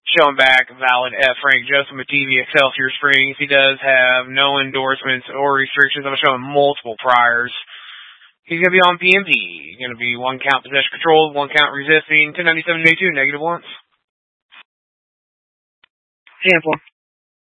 Showing back valid F. Frank Joseph MatTV, Excelsior Springs. He does have no endorsements or restrictions. I'm showing multiple priors. He's going to be on PMP. Going to be 1 count possession controlled, 1 count resisting, 1097 J2, negative once. Sample.